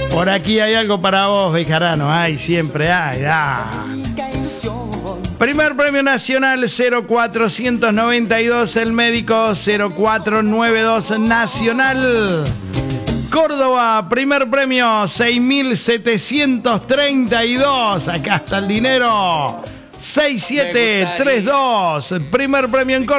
Por aquí hay algo para vos, Bejarano. Ay, siempre hay. Primer premio nacional 0492, el médico 0492 nacional. Córdoba, primer premio 6.732. Acá está el dinero. 6732. Primer premio en Córdoba.